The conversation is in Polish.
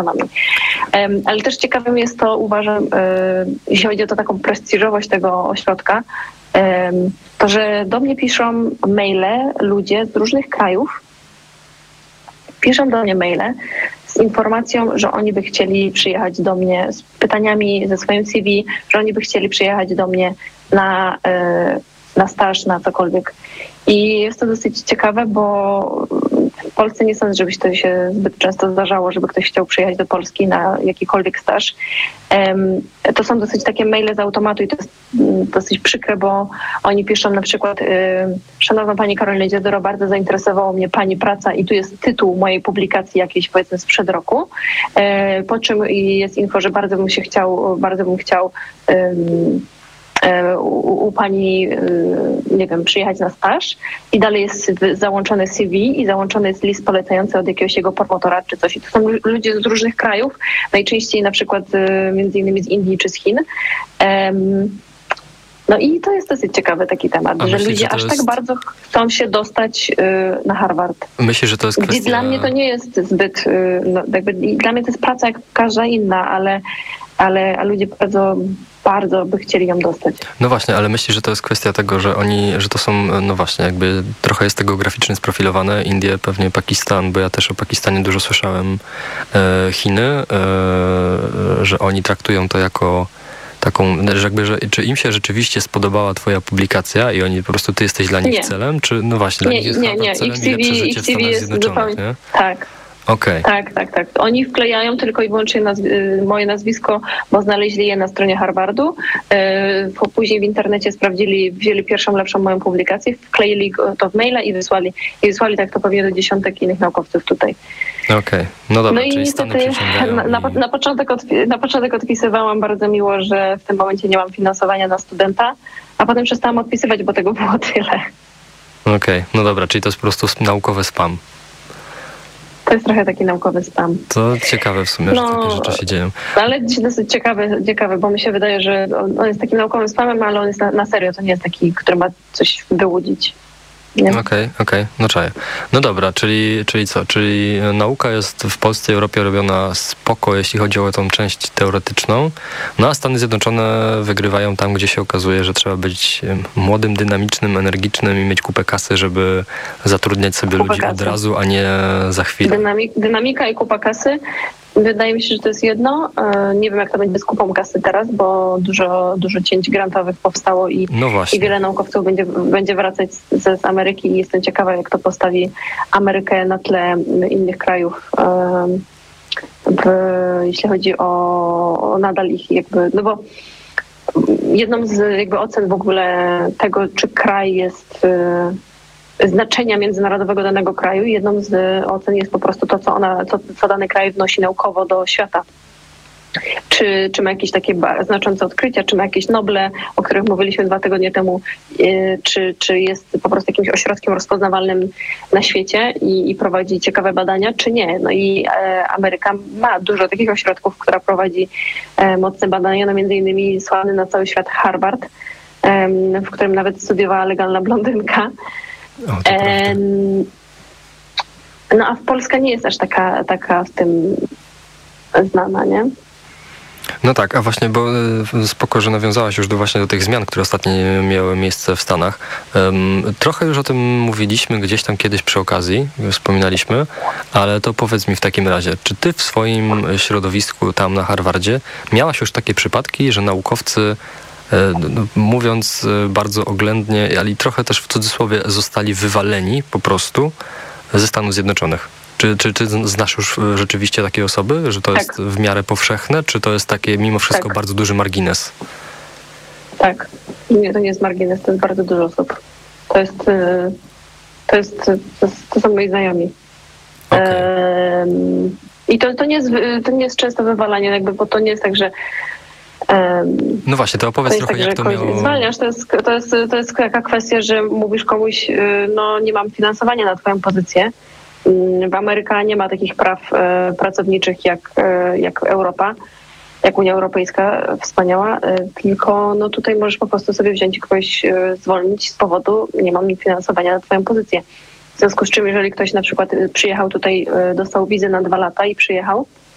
Ale też ciekawym jest to, uważam, jeśli chodzi o to taką prestiżowość tego ośrodka, to, że do mnie piszą maile ludzie z różnych krajów, piszą do mnie maile z informacją, że oni by chcieli przyjechać do mnie z pytaniami ze swoim CV, że oni by chcieli przyjechać do mnie na staż, na cokolwiek. I jest to dosyć ciekawe, bo w Polsce nie sądzę, żeby to się zbyt często zdarzało, żeby ktoś chciał przyjechać do Polski na jakikolwiek staż. To są dosyć takie maile z automatu i to jest dosyć przykre, bo oni piszą na przykład: Szanowna Pani Karolina Dziadoro, bardzo zainteresowała mnie Pani praca i tu jest tytuł mojej publikacji jakiejś, powiedzmy, sprzed roku, po czym jest info, że bardzo bym chciał u Pani, nie wiem, przyjechać na staż i dalej jest załączone CV i załączony jest list polecający od jakiegoś jego promotora czy coś. I to są ludzie z różnych krajów, najczęściej na przykład między innymi z Indii czy z Chin. No i to jest dosyć ciekawy taki temat, że ludzie aż tak bardzo chcą się dostać na Harvard. Myślę, że to jest kwestia... Dla mnie to nie jest zbyt, dla mnie to jest praca jak każda inna, ale ludzie bardzo by chcieli ją dostać. No właśnie, ale myślę, że to jest kwestia tego, że to są, no właśnie, jakby trochę jest to geograficznie sprofilowane. Indie, pewnie Pakistan, bo ja też o Pakistanie dużo słyszałem, Chiny, że oni traktują to jako taką, że jakby, czy im się rzeczywiście spodobała twoja publikacja i oni po prostu, ty jesteś dla nich celem, czy no właśnie, dla nich jest Harvard celem i lepsze życie w Stanach Zjednoczonych, nie? Tak. Okay. Tak. Oni wklejają tylko i wyłącznie moje nazwisko, bo znaleźli je na stronie Harvardu. Później w internecie sprawdzili, wzięli pierwszą, lepszą moją publikację, wkleili to w maila i wysłali tak to pewnie do dziesiątek innych naukowców tutaj. Okej. No dobra, no i niestety na początek odpisywałam bardzo miło, że w tym momencie nie mam finansowania na studenta, a potem przestałam odpisywać, bo tego było tyle. Okej, no dobra, czyli to jest po prostu naukowy spam. To jest trochę taki naukowy spam. To ciekawe w sumie, że takie rzeczy się dzieją. Ale dosyć ciekawe, bo mi się wydaje, że on jest takim naukowym spamem, ale on jest na serio, to nie jest taki, który ma coś wyłudzić. Okej, no czaję. No dobra, czyli co? Czyli nauka jest w Polsce i Europie robiona spoko, jeśli chodzi o tą część teoretyczną, no a Stany Zjednoczone wygrywają tam, gdzie się okazuje, że trzeba być młodym, dynamicznym, energicznym i mieć kupę kasy, żeby zatrudniać sobie ludzi od razu, a nie za chwilę. Dynamika i kupa kasy. Wydaje mi się, że to jest jedno. Nie wiem, jak to będzie z kupą kasy teraz, bo dużo cięć grantowych powstało i wiele naukowców będzie wracać z Ameryki i jestem ciekawa, jak to postawi Amerykę na tle innych krajów, jeśli chodzi o nadal ich jakby, no bo jedną z jakby ocen w ogóle tego, czy kraj jest znaczenia międzynarodowego danego kraju. Jedną z ocen jest po prostu to, co dany kraj wnosi naukowo do świata. Czy ma jakieś takie znaczące odkrycia, czy ma jakieś Noble, o których mówiliśmy 2 tygodnie temu, czy jest po prostu jakimś ośrodkiem rozpoznawalnym na świecie i prowadzi ciekawe badania, czy nie. No i Ameryka ma dużo takich ośrodków, która prowadzi mocne badania, no między innymi sławny na cały świat Harvard, w którym nawet studiowała legalna blondynka. No a Polska nie jest aż taka w tym znana, nie? No tak, a właśnie, bo spoko, że nawiązałaś już właśnie do tych zmian, które ostatnio miały miejsce w Stanach. Trochę już o tym mówiliśmy gdzieś tam kiedyś przy okazji, wspominaliśmy, ale to powiedz mi w takim razie, czy ty w swoim środowisku tam na Harvardzie miałaś już takie przypadki, że naukowcy, mówiąc bardzo oględnie, ale i trochę też w cudzysłowie, zostali wywaleni po prostu ze Stanów Zjednoczonych? Czy znasz już rzeczywiście takie osoby, że to jest w miarę powszechne, czy to jest takie mimo wszystko bardzo duży margines? Tak. Nie, to nie jest margines, to jest bardzo dużo osób. To są moi znajomi. Okay. I to nie jest często wywalanie, jakby, bo to nie jest tak, że no właśnie, to opowiedz trochę, jak to miało... Zwalniasz, to jest taka kwestia, że mówisz komuś, no nie mam finansowania na twoją pozycję. W Ameryce nie ma takich praw pracowniczych jak Europa, jak Unia Europejska wspaniała, tylko no tutaj możesz po prostu sobie wziąć i kogoś zwolnić z powodu nie mam finansowania na twoją pozycję. W związku z czym, jeżeli ktoś na przykład przyjechał tutaj, dostał wizę na 2 lata i przyjechał,